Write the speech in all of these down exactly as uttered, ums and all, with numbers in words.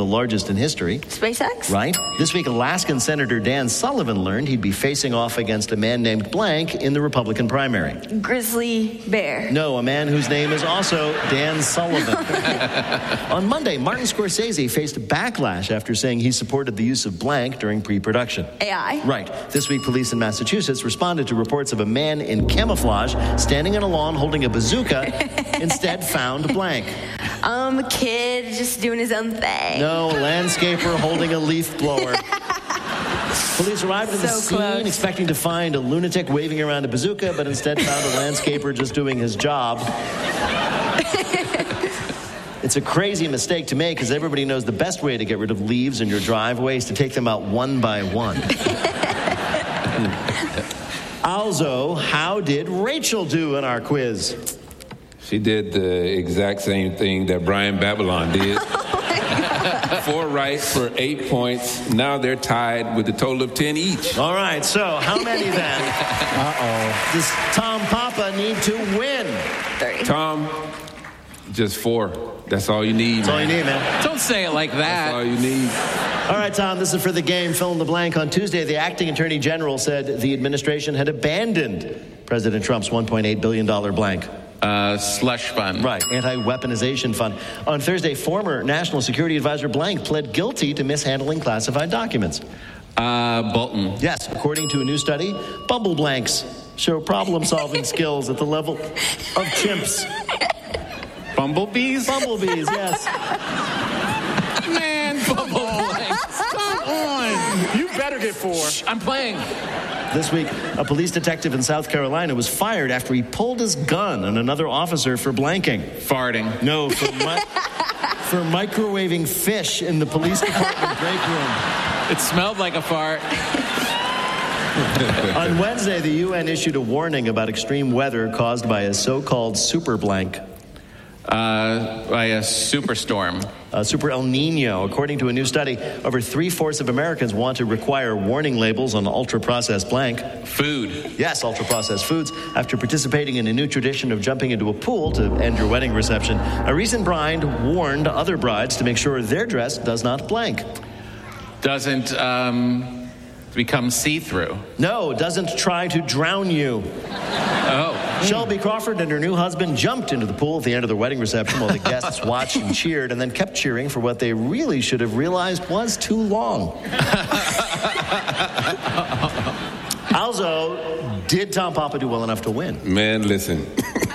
the largest in history. SpaceX? Right. This week, Alaskan Senator Dan Sullivan learned he'd be facing off against a man named blank in the Republican primary. Grizzly bear. No, a man whose name is also Dan Sullivan. On Monday, Martin Scorsese faced backlash after saying he supported the use of blank during pre-production. A I? Right. This week, police in Massachusetts responded to reports of a man in camouflage standing on a lawn holding a bazooka, instead found blank. Um, a kid just doing his own thing. No, a landscaper holding a leaf blower. Police arrived at the So scene close. expecting to find a lunatic waving around a bazooka, but instead found a landscaper just doing his job. It's a crazy mistake to make because everybody knows the best way to get rid of leaves in your driveway is to take them out one by one. Also, how did Rachel do in our quiz? She did the exact same thing that Brian Babylon did. Four right for eight points. Now they're tied with a total of ten each. All right, so how many then? Uh-oh. Does Tom Papa need to win? Three. Tom, just four. That's all you need. That's all you need, man. Don't say it like that. That's all you need. All right, Tom, this is for the game Fill in the Blank. On Tuesday, the acting attorney general said the administration had abandoned President Trump's one point eight billion dollars blank. Uh, slush fund. Right, anti-weaponization fund. On Thursday, former National Security Advisor Blank pled guilty to mishandling classified documents. Uh, Bolton. Yes, according to a new study, bumble blanks show problem-solving skills at the level of chimps. Bumblebees? Bumblebees, yes. Man, bumblebees. Come on. You better get four. Shh, I'm playing. This week, a police detective in South Carolina was fired after he pulled his gun on another officer for blanking. Farting. No, for, mi- for microwaving fish in the police department break room. It smelled like a fart. On Wednesday, the U N issued a warning about extreme weather caused by a so-called super blank. Uh, by a superstorm. Uh, super El Nino. According to a new study, over three-fourths of Americans want to require warning labels on ultra-processed blank. Food. Yes, ultra-processed foods. After participating in a new tradition of jumping into a pool to end your wedding reception, a recent bride warned other brides to make sure their dress does not blank. Doesn't, um, become see-through. No, doesn't try to drown you. Oh. Shelby Crawford and her new husband jumped into the pool at the end of the wedding reception while the guests watched and cheered and then kept cheering for what they really should have realized was too long. Also, did Tom Papa do well enough to win? Man, listen.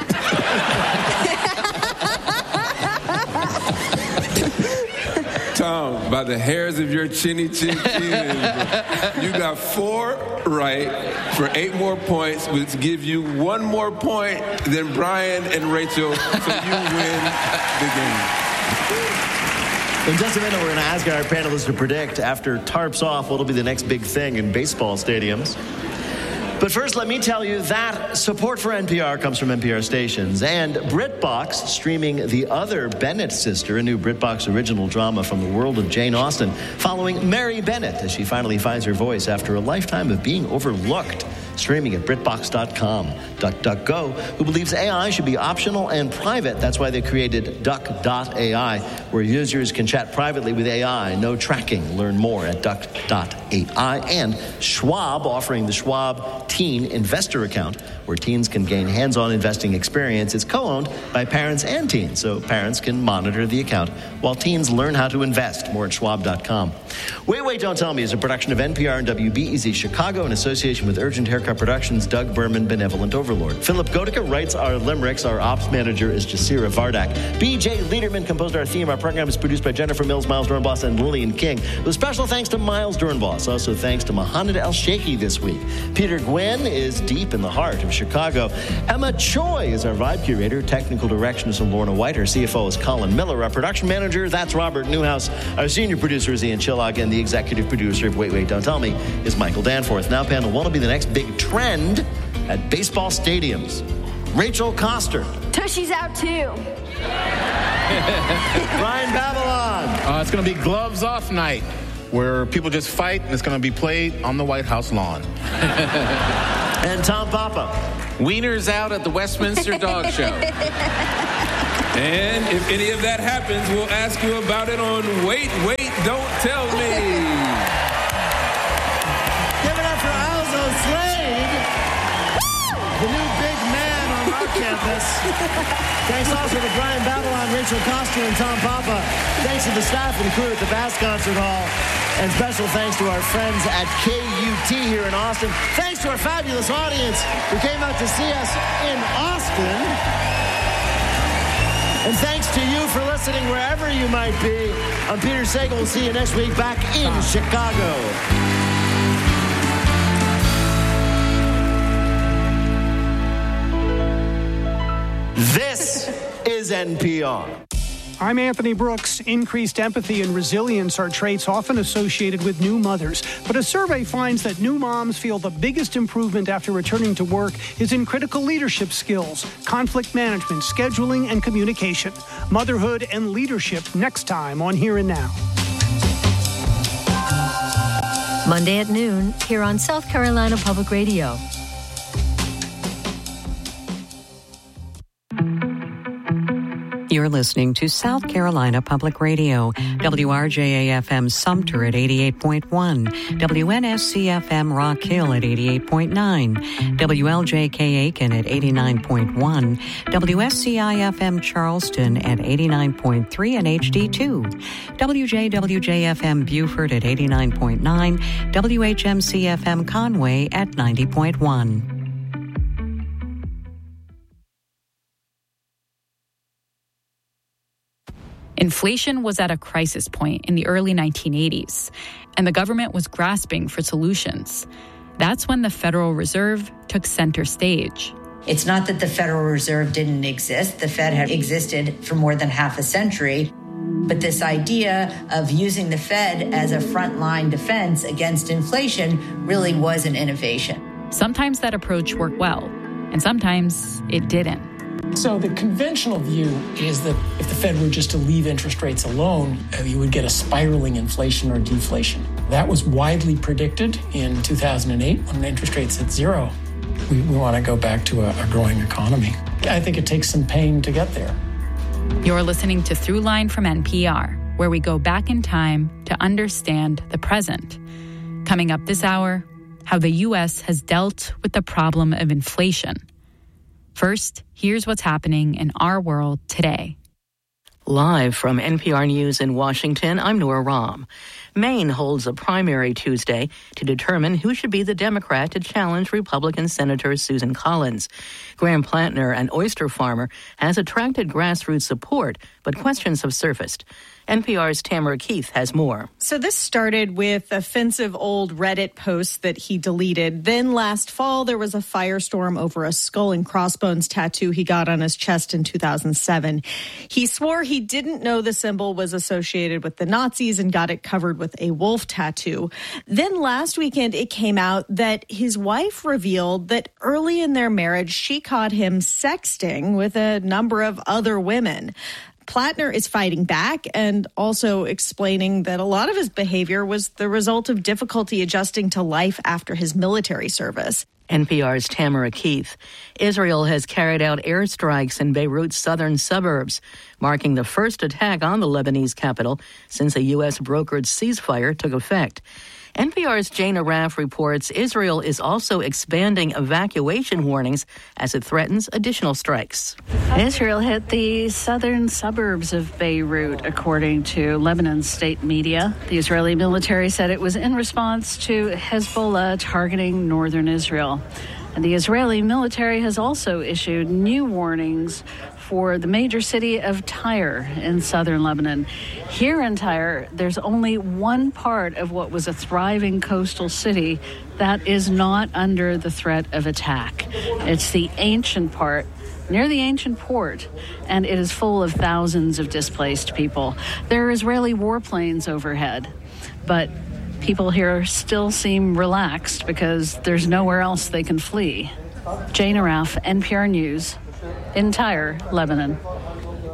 Tom, by the hairs of your chinny chin chin, you got four right for eight more points, which give you one more point than Brian and Rachel, so you win the game. In just a minute, we're going to ask our panelists to predict, after tarps off, what'll be the next big thing in baseball stadiums. But first, let me tell you that support for N P R comes from N P R stations. And BritBox, streaming The Other Bennett Sister, a new BritBox original drama from the world of Jane Austen, following Mary Bennett as she finally finds her voice after a lifetime of being overlooked. Streaming at Britbox dot com. DuckDuckGo, who believes A I should be optional and private. That's why they created Duck dot A I, where users can chat privately with A I. No tracking. Learn more at Duck dot A I. And Schwab, offering the Schwab Teen Investor Account, where teens can gain hands-on investing experience. It's co-owned by parents and teens, so parents can monitor the account while teens learn how to invest. More at Schwab dot com. Wait, Wait, Don't Tell Me is a production of N P R and W B E Z Chicago in association with Urgent Haircut Productions, Doug Berman, Benevolent Overlord. Philip Gotica writes our limericks. Our ops manager is Jasira Vardak. B J Liederman composed our theme. Our program is produced by Jennifer Mills, Miles Dornbos, and Lillian King. With special thanks to Miles Dornbos. Also thanks to Mohamed El-Sheikhy this week. Peter Gwynn is deep in the heart of Chicago. Emma Choi is our vibe curator. Technical direction is from Lorna White. Our C F O is Colin Miller. Our production manager, that's Robert Newhouse. Our senior producer is Ian Chillag. And the executive producer of Wait, Wait, Don't Tell Me is Michael Danforth. Now, panel, what will be the next big trend at baseball stadiums? Rachel Coster. Tushy's out too. Brian Babylon. Uh, it's going to be gloves off night, where people just fight, and it's going to be played on the White House lawn. And Tom Papa. Wieners out at the Westminster Dog Show. And if any of that happens, we'll ask you about it on Wait, Wait, us. Thanks also to Brian Babylon, Rachel Coster, and Tom Papa. Thanks to the staff and crew at the Bass Concert Hall. And special thanks to our friends at K U T here in Austin. Thanks to our fabulous audience who came out to see us in Austin. And thanks to you for listening wherever you might be. I'm Peter Sagal. We'll see you next week back in Chicago. This is N P R. I'm Anthony Brooks. Increased empathy and resilience are traits often associated with new mothers. But a survey finds that new moms feel the biggest improvement after returning to work is in critical leadership skills, conflict management, scheduling, and communication. Motherhood and leadership next time on Here and Now. Monday at noon, here on South Carolina Public Radio. You're listening to South Carolina Public Radio, W R J A F M Sumter at eighty-eight point one, W N S C F M Rock Hill at eighty-eight point nine, W L J K Aiken at eighty-nine point one, W S C I F M Charleston at eighty-nine point three and H D two, W J W J F M Beaufort at eighty-nine point nine, W H M C F M Conway at ninety point one. Inflation was at a crisis point in the early nineteen eighties, and the government was grasping for solutions. That's when the Federal Reserve took center stage. It's not that the Federal Reserve didn't exist. The Fed had existed for more than half a century. But this idea of using the Fed as a frontline defense against inflation really was an innovation. Sometimes that approach worked well, and sometimes it didn't. So the conventional view is that if the Fed were just to leave interest rates alone, you would get a spiraling inflation or deflation. That was widely predicted in two thousand eight when interest rates hit zero. We, we want to go back to a, a growing economy. I think it takes some pain to get there. You're listening to Throughline from N P R, where we go back in time to understand the present. Coming up this hour, how the U S has dealt with the problem of inflation. First, here's what's happening in our world today. Live from N P R News in Washington, I'm Nora Rahm. Maine holds a primary Tuesday to determine who should be the Democrat to challenge Republican Senator Susan Collins. Graham Plantner, an oyster farmer, has attracted grassroots support, but questions have surfaced. N P R's Tamara Keith has more. So this started with offensive old Reddit posts that he deleted. Then last fall, there was a firestorm over a skull and crossbones tattoo he got on his chest in two thousand seven. He swore he didn't know the symbol was associated with the Nazis and got it covered with a wolf tattoo. Then last weekend, it came out that his wife revealed that early in their marriage, she caught him sexting with a number of other women. Plantner is fighting back and also explaining that a lot of his behavior was the result of difficulty adjusting to life after his military service. N P R's Tamara Keith. Israel has carried out airstrikes in Beirut's southern suburbs, marking the first attack on the Lebanese capital since a U S brokered ceasefire took effect. N P R's Jana Raff reports Israel is also expanding evacuation warnings as it threatens additional strikes. Israel hit the southern suburbs of Beirut, according to Lebanon's state media. The Israeli military said it was in response to Hezbollah targeting northern Israel. And the Israeli military has also issued new warnings for the major city of Tyre in southern Lebanon. Here in Tyre, there's only one part of what was a thriving coastal city that is not under the threat of attack. It's the ancient part, near the ancient port, and it is full of thousands of displaced people. There are Israeli warplanes overhead, but people here still seem relaxed because there's nowhere else they can flee. Jana Raff, N P R News, in Tyre, Lebanon.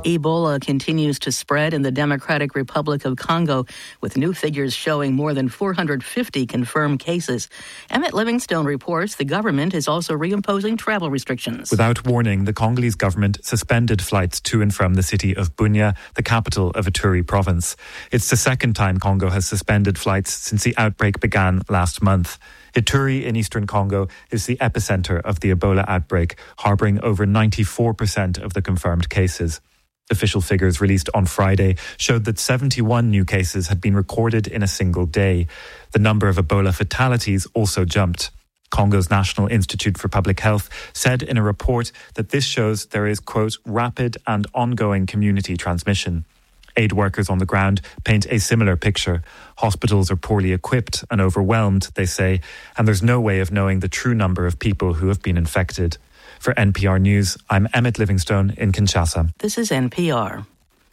Ebola continues to spread in the Democratic Republic of Congo, with new figures showing more than four hundred fifty confirmed cases. Emmett Livingstone reports the government is also reimposing travel restrictions. Without warning, the Congolese government suspended flights to and from the city of Bunia, the capital of Ituri province. It's the second time Congo has suspended flights since the outbreak began last month. Ituri in eastern Congo is the epicenter of the Ebola outbreak, harboring over ninety-four percent of the confirmed cases. Official figures released on Friday showed that seventy-one new cases had been recorded in a single day. The number of Ebola fatalities also jumped. Congo's National Institute for Public Health said in a report that this shows there is, quote, rapid and ongoing community transmission. Aid workers on the ground paint a similar picture. Hospitals are poorly equipped and overwhelmed, they say, and there's no way of knowing the true number of people who have been infected. For N P R News, I'm Emmett Livingstone in Kinshasa. This is N P R.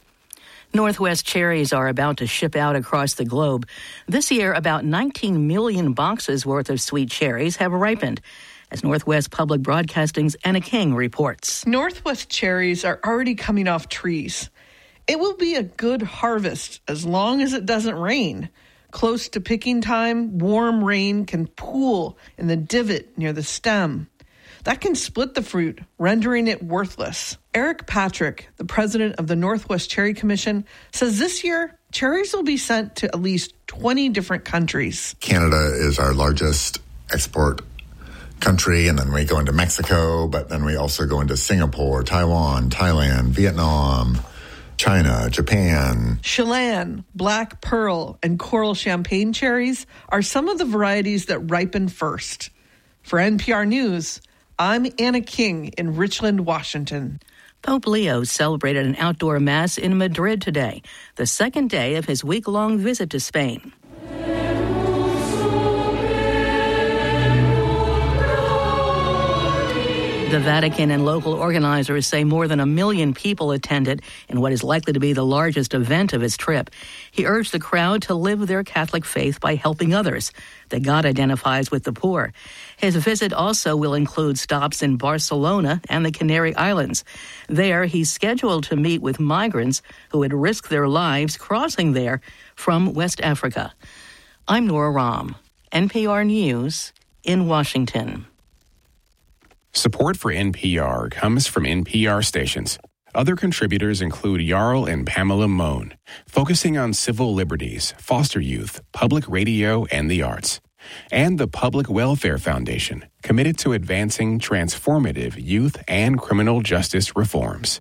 Northwest cherries are about to ship out across the globe. This year, about nineteen million boxes worth of sweet cherries have ripened, as Northwest Public Broadcasting's Anna King reports. Northwest cherries are already coming off trees. It will be a good harvest as long as it doesn't rain. Close to picking time, warm rain can pool in the divot near the stem. That can split the fruit, rendering it worthless. Eric Patrick, the president of the Northwest Cherry Commission, says this year, cherries will be sent to at least twenty different countries. Canada is our largest export country, and then we go into Mexico, but then we also go into Singapore, Taiwan, Thailand, Vietnam, China, Japan. Chelan, Black Pearl, and Coral Champagne cherries are some of the varieties that ripen first. For N P R News, I'm Anna King in Richland, Washington. Pope Leo celebrated an outdoor mass in Madrid today, the second day of his week-long visit to Spain. The Vatican and local organizers say more than a million people attended in what is likely to be the largest event of his trip. He urged the crowd to live their Catholic faith by helping others, that God identifies with the poor. His visit also will include stops in Barcelona and the Canary Islands. There, he's scheduled to meet with migrants who had risked their lives crossing there from West Africa. I'm Nora Rahm, N P R News in Washington. Support for N P R comes from N P R stations. Other contributors include Jarl and Pamela Mohn, focusing on civil liberties, foster youth, public radio, and the arts. And the Public Welfare Foundation, committed to advancing transformative youth and criminal justice reforms.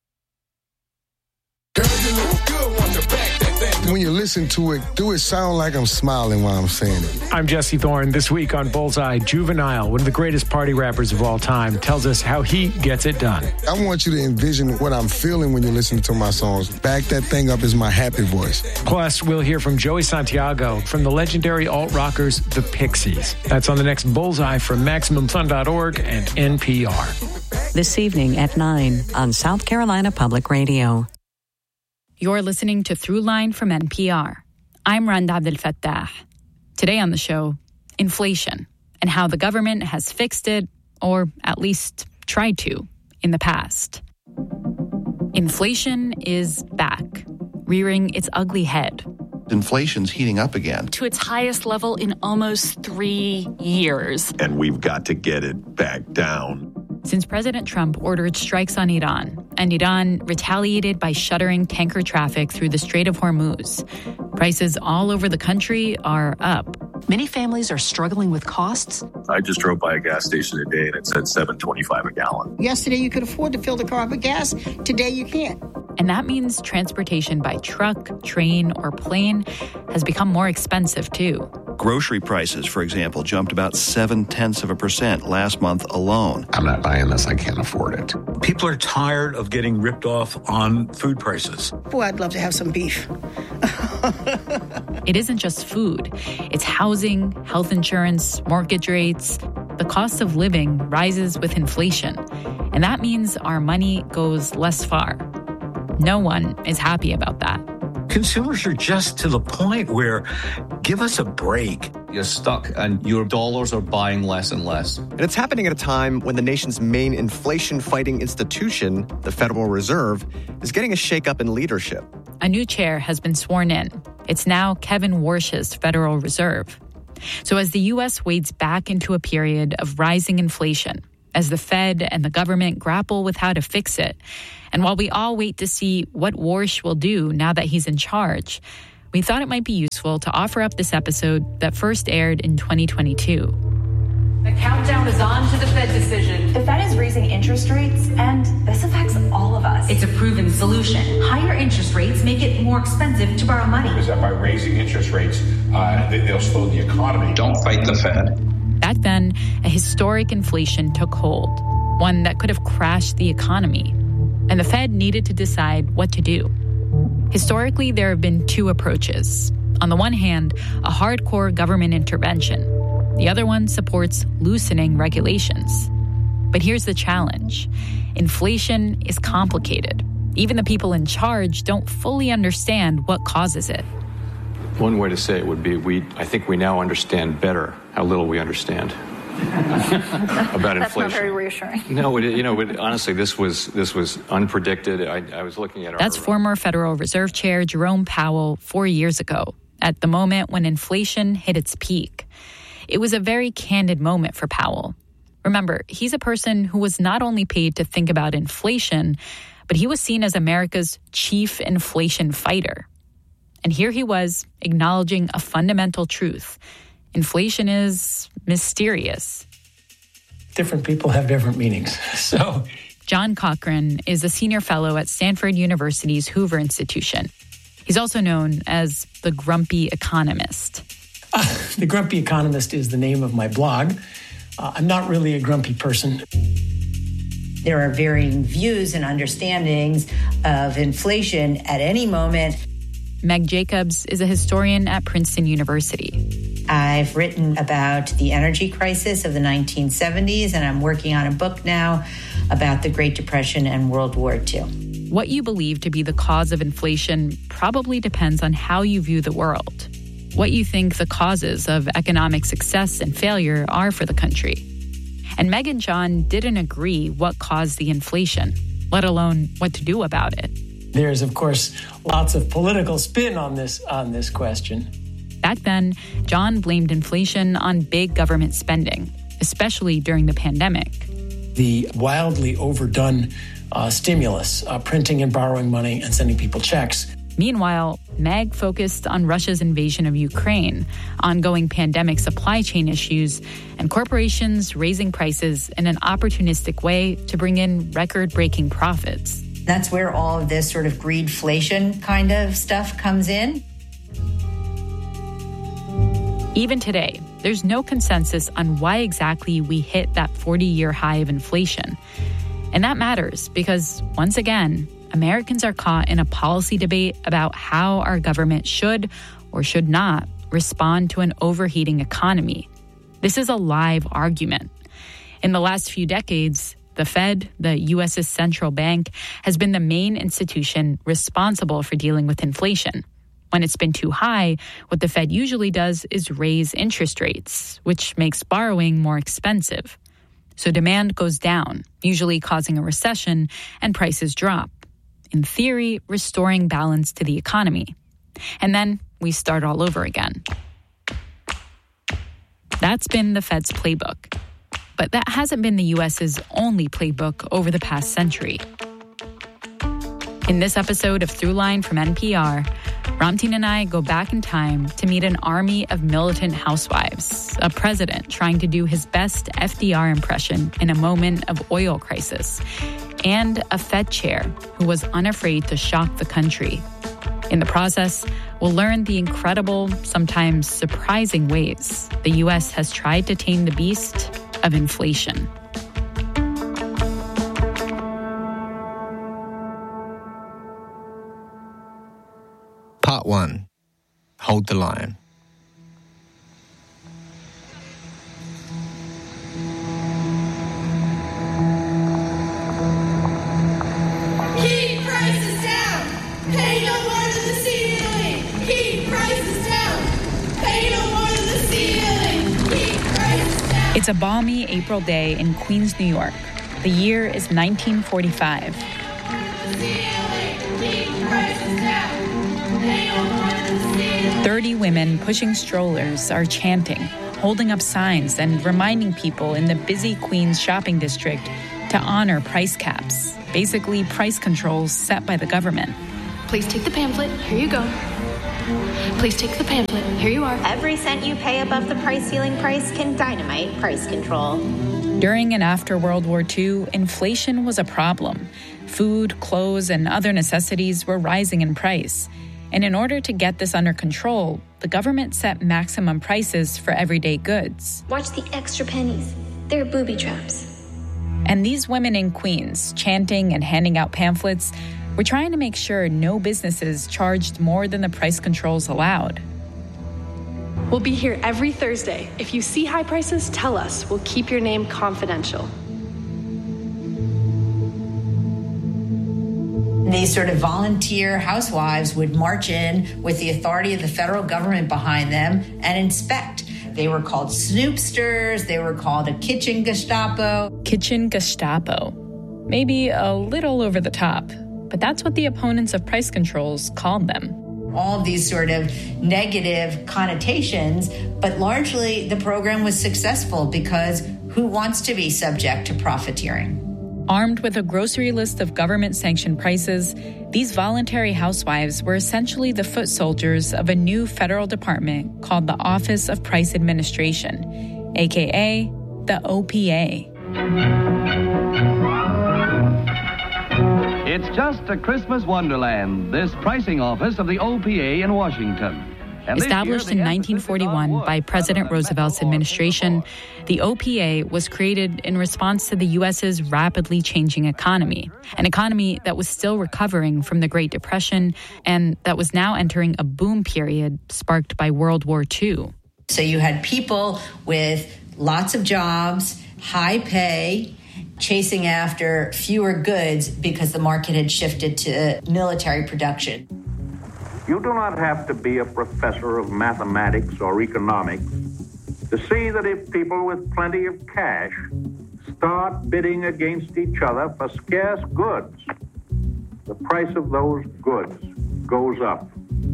When you listen to it, do it sound like I'm smiling while I'm saying it. I'm Jesse Thorne. This week on Bullseye, Juvenile, one of the greatest party rappers of all time, tells us how he gets it done. I want you to envision what I'm feeling when you're listening to my songs. Back that thing up is my happy voice. Plus, we'll hear from Joey Santiago from the legendary alt-rockers The Pixies. That's on the next Bullseye from Maximum Fun dot org and N P R. This evening at nine on South Carolina Public Radio. You're listening to Throughline from N P R. I'm Randa Abdel Fattah. Today on the show, inflation and how the government has fixed it, or at least tried to, in the past. Inflation is back, rearing its ugly head. Inflation's heating up again. To its highest level in almost three years. And we've got to get it back down. Since President Trump ordered strikes on Iran, and Iran retaliated by shuttering tanker traffic through the Strait of Hormuz, prices all over the country are up. Many families are struggling with costs. I just drove by a gas station today and it said seven twenty-five a gallon. Yesterday you could afford to fill the car up with gas. Today you can't. And that means transportation by truck, train, or plane has become more expensive, too. Grocery prices, for example, jumped about seven-tenths of a percent last month alone. I'm not buying this. I can't afford it. People are tired of getting ripped off on food prices. Boy, I'd love to have some beef. It isn't just food. It's housing, health insurance, mortgage rates. The cost of living rises with inflation. And that means our money goes less far. No one is happy about that. consumers are just to the point where give us a break. You're stuck and your dollars are buying less and less. And it's happening at a time when the nation's main inflation-fighting institution, the Federal Reserve, is getting a shakeup in leadership. A new chair has been sworn in. It's now Kevin Warsh's Federal Reserve. So as the U S wades back into a period of rising inflation, as the Fed and the government grapple with how to fix it, and while we all wait to see what Warsh will do now that he's in charge, we thought it might be useful to offer up this episode that first aired in twenty twenty-two. The countdown is on to the Fed decision. The Fed is raising interest rates, and this affects all of us. It's a proven solution. Higher interest rates make it more expensive to borrow money. Is that by raising interest rates, uh, they'll slow the economy. Don't fight the Fed. Back then, a historic inflation took hold, one that could have crashed the economy. And the Fed needed to decide what to do. Historically, there have been two approaches. On the one hand, a hardcore government intervention. The other one supports loosening regulations. But here's the challenge. Inflation is complicated. Even the people in charge don't fully understand what causes it. One way to say it would be, we. I think we now understand better how little we understand about inflation. That's not very reassuring. No, it, you know, it, honestly, this was this was unpredicted. I, I was looking at our... That's former Federal Reserve Chair Jerome Powell four years ago, at the moment when inflation hit its peak. It was a very candid moment for Powell. Remember, he's a person who was not only paid to think about inflation, but he was seen as America's chief inflation fighter. And here he was acknowledging a fundamental truth. Inflation is mysterious. Different people have different meanings. So, John Cochran is a senior fellow at Stanford University's Hoover Institution. He's also known as the Grumpy Economist. Uh, the Grumpy Economist is the name of my blog. Uh, I'm not really a grumpy person. There are varying views and understandings of inflation at any moment. Meg Jacobs is a historian at Princeton University. I've written about the energy crisis of the nineteen seventies, and I'm working on a book now about the Great Depression and World War Two. What you believe to be the cause of inflation probably depends on how you view the world. What you think the causes of economic success and failure are for the country. And Meg and John didn't agree what caused the inflation, let alone what to do about it. There's, of course, lots of political spin on this on this question. Back then, John blamed inflation on big government spending, especially during the pandemic. The wildly overdone uh, stimulus, uh, printing and borrowing money and sending people checks. Meanwhile, Meg focused on Russia's invasion of Ukraine, ongoing pandemic supply chain issues, and corporations raising prices in an opportunistic way to bring in record-breaking profits. That's where all of this sort of greedflation kind of stuff comes in. Even today, there's no consensus on why exactly we hit that forty-year high of inflation. And that matters because, once again, Americans are caught in a policy debate about how our government should or should not respond to an overheating economy. This is a live argument. In the last few decades, the Fed, the U S's central bank, has been the main institution responsible for dealing with inflation. When it's been too high, what the Fed usually does is raise interest rates, which makes borrowing more expensive. So demand goes down, usually causing a recession, and prices drop. In theory, restoring balance to the economy. And then we start all over again. That's been the Fed's playbook. But that hasn't been the U S's only playbook over the past century. In this episode of Throughline from N P R, Ramtin and I go back in time to meet an army of militant housewives, a president trying to do his best F D R impression in a moment of oil crisis, and a Fed chair who was unafraid to shock the country. In the process, we'll learn the incredible, sometimes surprising ways the U S has tried to tame the beast of inflation. Part one. Hold the line. Keep prices down. Pay no more than the C D It's a balmy April day in Queens, New York. The year is nineteen forty-five. Thirty women pushing strollers are chanting, holding up signs and reminding people in the busy Queens shopping district to honor price caps, basically price controls set by the government. Please take the pamphlet. Here you go. Please take the pamphlet. Here you are. Every cent you pay above the price ceiling price can dynamite price control. During and after World War Two, inflation was a problem. Food, clothes, and other necessities were rising in price. And in order to get this under control, the government set maximum prices for everyday goods. Watch the extra pennies. They're booby traps. And these women in Queens, chanting and handing out pamphlets, were trying to make sure no businesses charged more than the price controls allowed. We'll be here every Thursday. If you see high prices, tell us. We'll keep your name confidential. These sort of volunteer housewives would march in with the authority of the federal government behind them and inspect. They were called snoopsters. They were called a kitchen Gestapo. Kitchen Gestapo. Maybe a little over the top, but that's what the opponents of price controls called them. All of these sort of negative connotations, but largely the program was successful because who wants to be subject to profiteering? Armed with a grocery list of government-sanctioned prices, these voluntary housewives were essentially the foot soldiers of a new federal department called the Office of Price Administration, a k a the O P A. It's just a Christmas wonderland, this pricing office of the O P A in Washington. Established in nineteen forty-one by President Roosevelt's administration, the O P A was created in response to the U S's rapidly changing economy, an economy that was still recovering from the Great Depression and that was now entering a boom period sparked by World War Two. So you had people with lots of jobs, high pay, chasing after fewer goods because the market had shifted to military production. You do not have to be a professor of mathematics or economics to see that if people with plenty of cash start bidding against each other for scarce goods, the price of those goods goes up.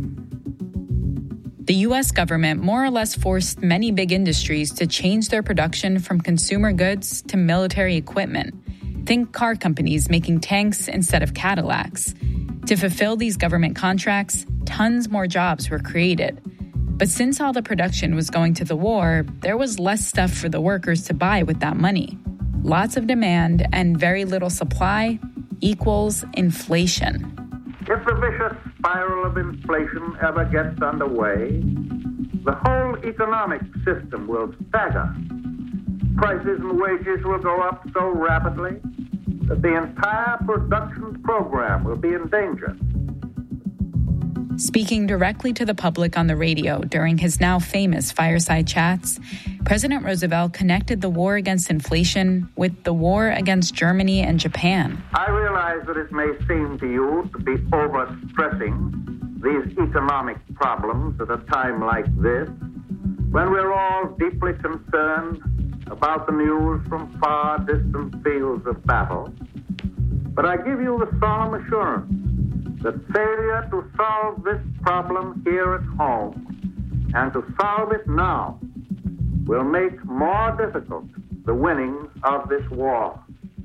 The U S government more or less forced many big industries to change their production from consumer goods to military equipment. Think car companies making tanks instead of Cadillacs. To fulfill these government contracts, tons more jobs were created. But since all the production was going to the war, there was less stuff for the workers to buy with that money. Lots of demand and very little supply equals inflation. If the vicious spiral of inflation ever gets underway, the whole economic system will stagger. Prices and wages will go up so rapidly that the entire production program will be in danger. Speaking directly to the public on the radio during his now famous fireside chats, President Roosevelt connected the war against inflation with the war against Germany and Japan. I realize that it may seem to you to be overstressing these economic problems at a time like this, when we're all deeply concerned about the news from far distant fields of battle. But I give you the solemn assurance that failure to solve this problem here at home and to solve it now will make more difficult the winning of this war.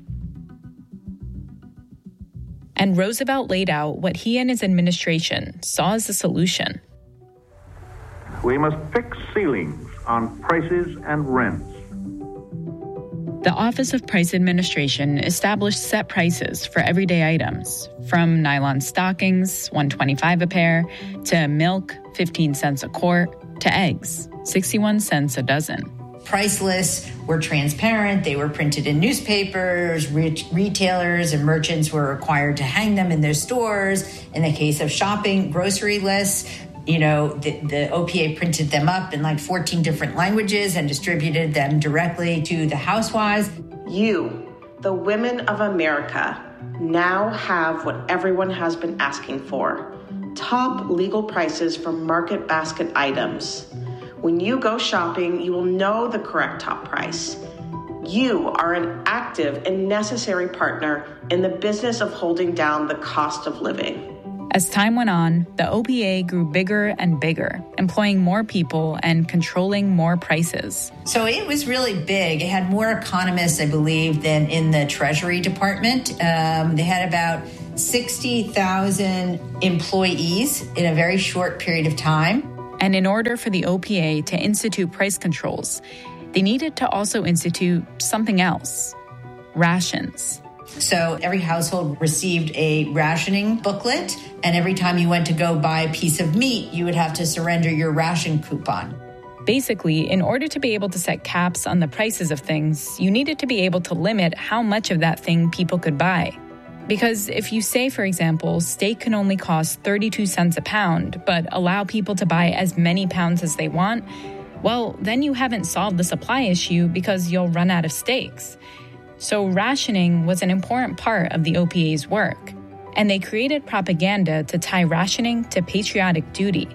And Roosevelt laid out what he and his administration saw as the solution. We must fix ceilings on prices and rents. The Office of Price Administration established set prices for everyday items, from nylon stockings, one dollar and twenty-five cents a pair, to milk, fifteen cents a quart, to eggs, sixty-one cents a dozen. Price lists were transparent. They were printed in newspapers. Re- retailers and merchants were required to hang them in their stores. In the case of shopping, grocery lists, you know, the, the O P A printed them up in like fourteen different languages and distributed them directly to the housewives. You, the women of America, now have what everyone has been asking for: top legal prices for market basket items. When you go shopping, you will know the correct top price. You are an active and necessary partner in the business of holding down the cost of living. As time went on, the O P A grew bigger and bigger, employing more people and controlling more prices. So it was really big. It had more economists, I believe, than in the Treasury Department. Um, they had about sixty thousand employees in a very short period of time. And in order for the O P A to institute price controls, they needed to also institute something else: rations. So every household received a rationing booklet, and every time you went to go buy a piece of meat, you would have to surrender your ration coupon. Basically, in order to be able to set caps on the prices of things, you needed to be able to limit how much of that thing people could buy. Because if you say, for example, steak can only cost thirty-two cents a pound, but allow people to buy as many pounds as they want, well, then you haven't solved the supply issue because you'll run out of steaks. So rationing was an important part of the O P A's work, and they created propaganda to tie rationing to patriotic duty.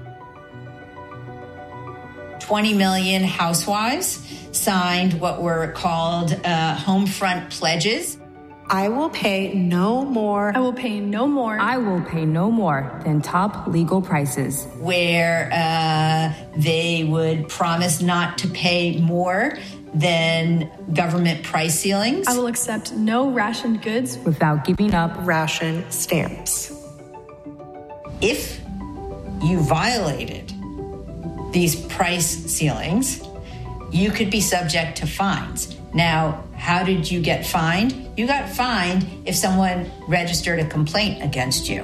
twenty million housewives signed what were called uh, home front pledges. I will pay no more. I will pay no more. I will pay no more than top legal prices. Where uh, they would promise not to pay more than government price ceilings. I will accept no rationed goods without giving up ration stamps. If you violated these price ceilings, you could be subject to fines. Now, how did you get fined? You got fined if someone registered a complaint against you.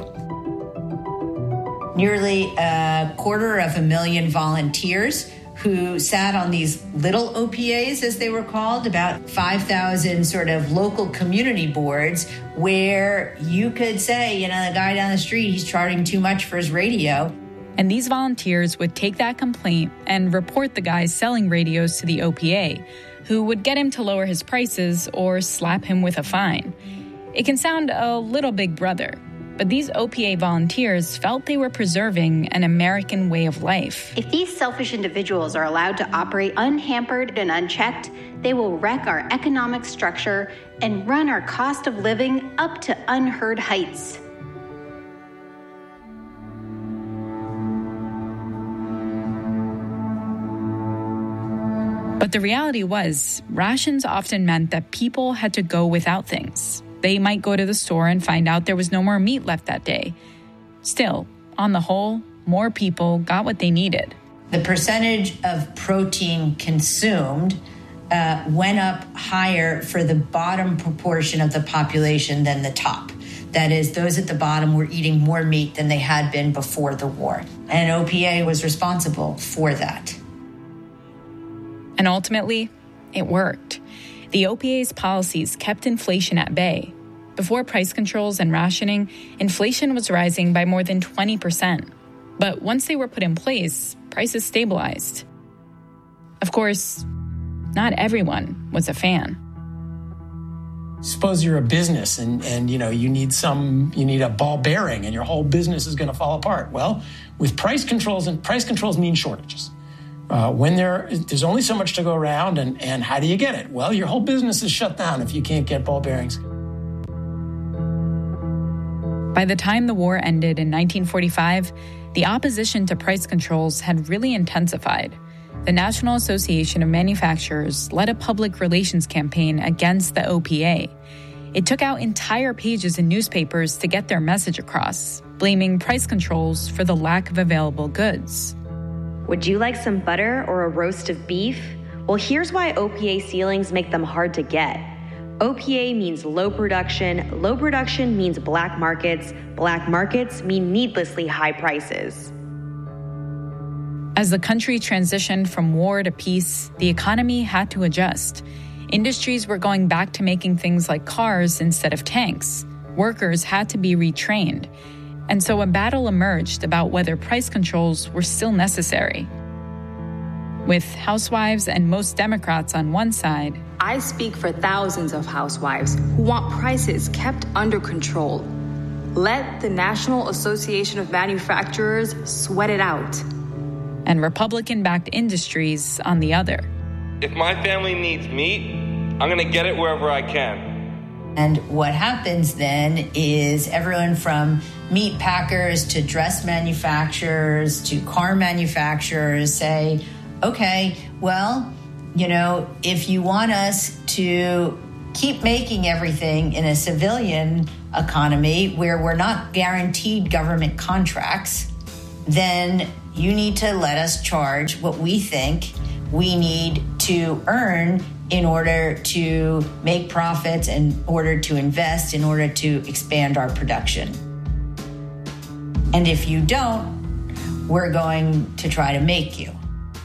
Nearly a quarter of a million volunteers who sat on these little O P As, as they were called, about five thousand sort of local community boards where you could say, you know, the guy down the street, he's charging too much for his radio. And these volunteers would take that complaint and report the guys selling radios to the O P A, who would get him to lower his prices or slap him with a fine. It can sound a little Big Brother, but these O P A volunteers felt they were preserving an American way of life. If these selfish individuals are allowed to operate unhampered and unchecked, they will wreck our economic structure and run our cost of living up to unheard heights. But the reality was, rations often meant that people had to go without things. They might go to the store and find out there was no more meat left that day. Still, on the whole, more people got what they needed. The percentage of protein consumed uh, went up higher for the bottom proportion of the population than the top. That is, those at the bottom were eating more meat than they had been before the war. And O P A was responsible for that. And ultimately, it worked. The O P A's policies kept inflation at bay. Before price controls and rationing, inflation was rising by more than twenty percent. But once they were put in place, prices stabilized. Of course, not everyone was a fan. Suppose you're a business and, and you know you need some you need a ball bearing and your whole business is going to fall apart. Well, with price controls, and price controls mean shortages. Uh, when there, there's only so much to go around, and, and how do you get it? Well, your whole business is shut down if you can't get ball bearings. By the time the war ended in nineteen forty-five, the opposition to price controls had really intensified. The National Association of Manufacturers led a public relations campaign against the O P A. It took out entire pages in newspapers to get their message across, blaming price controls for the lack of available goods. Would you like some butter or a roast of beef? Well, here's why O P A ceilings make them hard to get. O P A means low production. Low production means black markets. Black markets mean needlessly high prices. As the country transitioned from war to peace, the economy had to adjust. Industries were going back to making things like cars instead of tanks. Workers had to be retrained. And so a battle emerged about whether price controls were still necessary. With housewives and most Democrats on one side, I speak for thousands of housewives who want prices kept under control. Let the National Association of Manufacturers sweat it out. and Republican-backed industries on the other. If my family needs meat, I'm going to get it wherever I can. And what happens then is everyone from meat packers to dress manufacturers to car manufacturers say, okay, well, you know, if you want us to keep making everything in a civilian economy where we're not guaranteed government contracts, then you need to let us charge what we think we need to earn in order to make profits, in order to invest, in order to expand our production. And if you don't, we're going to try to make you.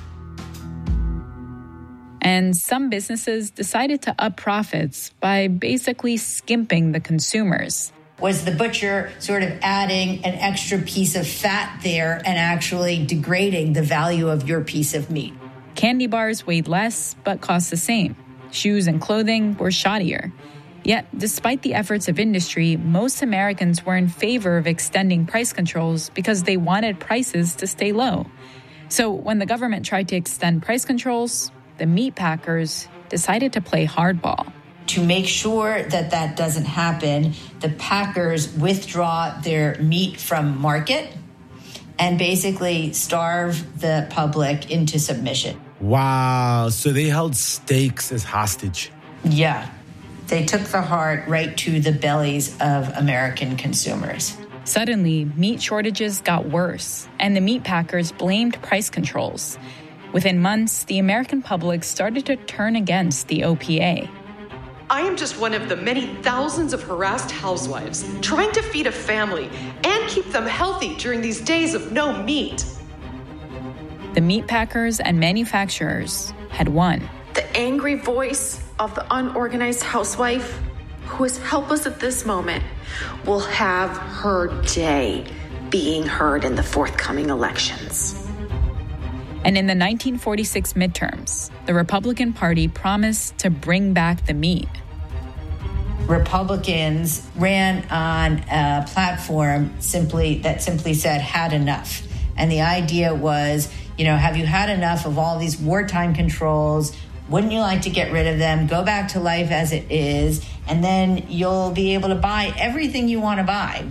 And some businesses decided to up profits by basically skimping the consumers. Was the butcher sort of adding an extra piece of fat there and actually degrading the value of your piece of meat? Candy bars weighed less, but cost the same. Shoes and clothing were shoddier. Yet, despite the efforts of industry, most Americans were in favor of extending price controls because they wanted prices to stay low. So when the government tried to extend price controls, the meat packers decided to play hardball. To make sure that that doesn't happen, the packers withdraw their meat from market and basically starve the public into submission. Wow. So they held steaks as hostage. Yeah. They took the heart right to the bellies of American consumers. Suddenly, meat shortages got worse, and the meat packers blamed price controls. Within months, the American public started to turn against the O P A. I am just one of the many thousands of harassed housewives trying to feed a family and keep them healthy during these days of no meat. The meat packers and manufacturers had won. The angry voice of the unorganized housewife who is helpless at this moment will have her day being heard in the forthcoming elections. And in the nineteen forty-six midterms, the Republican Party promised to bring back the meat. Republicans ran on a platform simply that simply said, had enough. And the idea was, you know, have you had enough of all these wartime controls? Wouldn't you like to get rid of them? Go back to life as it is, and then you'll be able to buy everything you want to buy.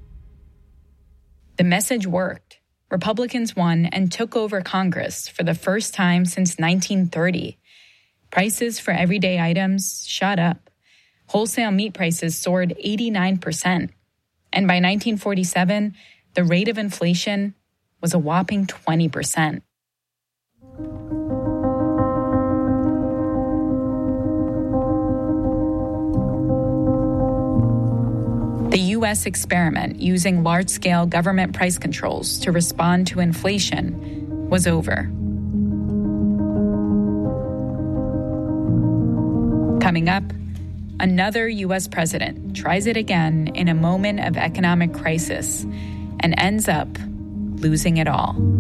The message worked. Republicans won and took over Congress for the first time since nineteen thirty. Prices for everyday items shot up. Wholesale meat prices soared eighty-nine percent. And by nineteen forty-seven, the rate of inflation was a whopping twenty percent. The U S experiment using large-scale government price controls to respond to inflation was over. Coming up, another U S president tries it again in a moment of economic crisis and ends up losing it all.